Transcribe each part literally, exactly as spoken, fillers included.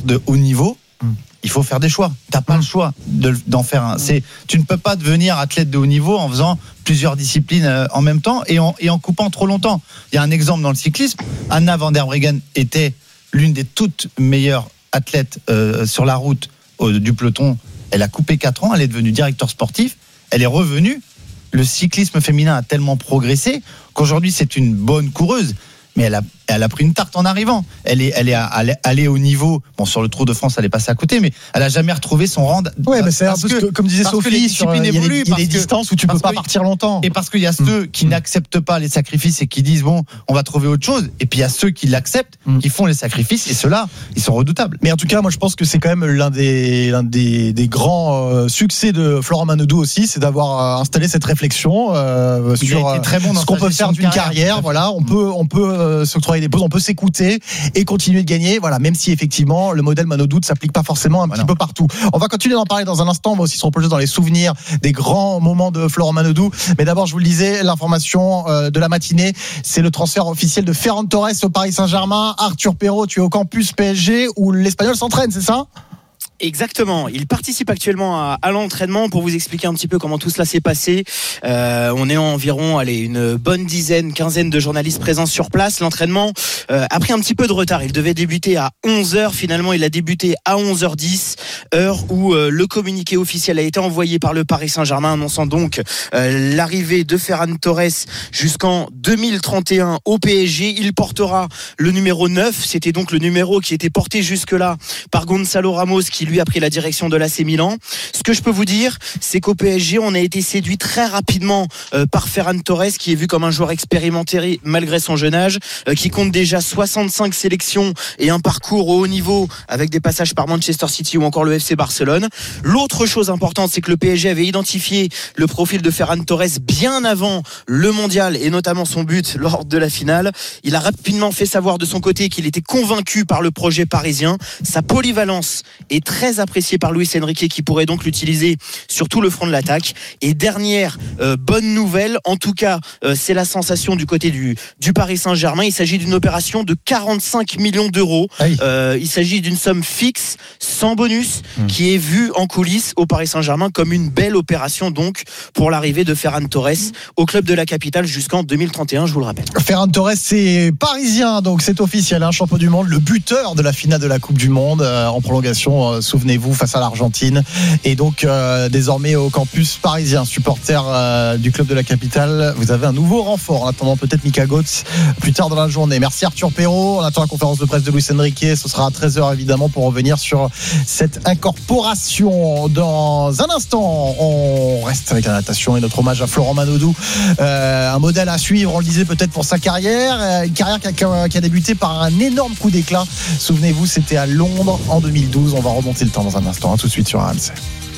être de haut niveau, il faut faire des choix. T'as pas le choix de, d'en faire un. C'est, tu ne peux pas devenir athlète de haut niveau en faisant plusieurs disciplines euh, en même temps et en, et en coupant trop longtemps. Il y a un exemple dans le cyclisme. Anna van der Breggen était l'une des toutes meilleures athlètes euh, sur la route euh, du peloton. Elle a coupé quatre ans, elle est devenue directeur sportif, elle est revenue. Le cyclisme féminin a tellement progressé qu'aujourd'hui c'est une bonne coureuse. Mais elle a, elle a pris une tarte en arrivant. Elle est, elle est allée au niveau. Bon, sur le Tour de France, elle est passée à côté, mais elle a jamais retrouvé son rang. Ouais, mais c'est un peu que, comme disait Sophie, sur, il y a des, il y a des distances où tu peux pas que, partir longtemps. Et parce qu'il y a mmh. ceux qui mmh. n'acceptent pas les sacrifices et qui disent bon, on va trouver autre chose. Et puis il y a ceux qui l'acceptent, mmh. qui font les sacrifices. Et ceux-là, ils sont redoutables. Mais en tout cas, moi, je pense que c'est quand même l'un des, l'un des, des grands euh, succès de Florent Manodou aussi, c'est d'avoir euh, installé cette réflexion euh, sur euh, très bon dans ce qu'on peut faire d'une carrière. carrière voilà, on mmh. peut, on peut euh, s'octroyer des pauses, on peut s'écouter et continuer de gagner. Voilà, même si effectivement le modèle Manodou ne s'applique pas forcément un voilà. petit peu partout. On va continuer d'en parler dans un instant. On va aussi se replonger dans les souvenirs des grands moments de Florent Manodou. Mais d'abord, je vous le disais, l'information euh, de la matinée, c'est le transfert officiel de Ferran Torres au Paris Saint-Germain. Arthur Perrault, tu es au campus P S G où l'Espagnol s'entraîne, c'est ça ? Exactement. Il participe actuellement à, à l'entraînement. Pour vous expliquer un petit peu comment tout cela s'est passé, euh, on est environ allez, une bonne dizaine, quinzaine de journalistes présents sur place. L'entraînement euh, a pris un petit peu de retard. Il devait débuter à onze heures. Finalement, il a débuté à onze heures dix, heure où euh, le communiqué officiel a été envoyé par le Paris Saint-Germain, annonçant donc euh, l'arrivée de Ferran Torres jusqu'en deux mille trente et un au P S G. Il portera le numéro neuf. C'était donc le numéro qui était porté jusque-là par Gonzalo Ramos, qui lui a pris la direction de l'A C Milan. Ce que je peux vous dire, c'est qu'au P S G, on a été séduit très rapidement euh, par Ferran Torres, qui est vu comme un joueur expérimenté malgré son jeune âge, euh, qui compte déjà soixante-cinq sélections et un parcours au haut niveau avec des passages par Manchester City ou encore le F C Barcelone. L'autre chose importante, c'est que le P S G avait identifié le profil de Ferran Torres bien avant le mondial et notamment son but lors de la finale. Il a rapidement fait savoir de son côté qu'il était convaincu par le projet parisien. Sa polyvalence est très très apprécié par Luis Enrique, qui pourrait donc l'utiliser sur tout le front de l'attaque. Et dernière euh, bonne nouvelle, en tout cas euh, c'est la sensation du côté du, du Paris Saint-Germain. Il s'agit d'une opération de quarante-cinq millions d'euros. Euh, il s'agit d'une somme fixe sans bonus mmh. qui est vue en coulisses au Paris Saint-Germain comme une belle opération donc pour l'arrivée de Ferran Torres mmh. au club de la capitale jusqu'en deux mille trente et un, je vous le rappelle. Ferran Torres, c'est parisien, donc c'est officiel, hein, champion du monde, le buteur de la finale de la Coupe du Monde euh, en prolongation, euh, souvenez-vous, face à l'Argentine. Et donc euh, désormais au campus parisien, supporter euh, du club de la capitale, vous avez un nouveau renfort en attendant peut-être Mika Götze plus tard dans la journée. Merci Arthur Perrault. On attend la conférence de presse de Luis Enrique, ce sera à treize heures évidemment pour revenir sur cette incorporation. Dans un instant, on reste avec la natation et notre hommage à Florent Manodou, euh, un modèle à suivre, on le disait peut-être pour sa carrière, une carrière qui a, qui a débuté par un énorme coup d'éclat. Souvenez-vous, c'était à Londres en deux mille douze. On va remonter le temps dans un instant, hein, tout de suite sur R M C.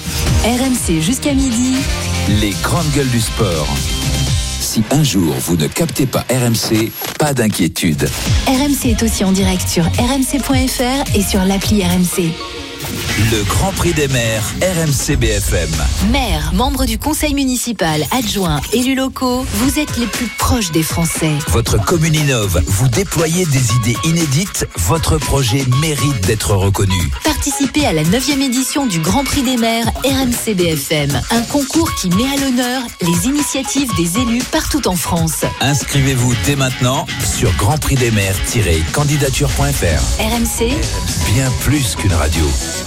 R M C jusqu'à midi. Les grandes gueules du sport. Si un jour vous ne captez pas R M C, pas d'inquiétude. R M C est aussi en direct sur r m c point f r et sur l'appli R M C. Le Grand Prix des maires, R M C B F M. Maires, membres du conseil municipal, adjoints, élus locaux, vous êtes les plus proches des Français. Votre commune innove, vous déployez des idées inédites, votre projet mérite d'être reconnu. Participez à la neuvième édition du Grand Prix des maires R M C B F M, un concours qui met à l'honneur les initiatives des élus partout en France. Inscrivez-vous dès maintenant sur grand prix des maires tiret candidature point f r. R M C, bien plus qu'une radio.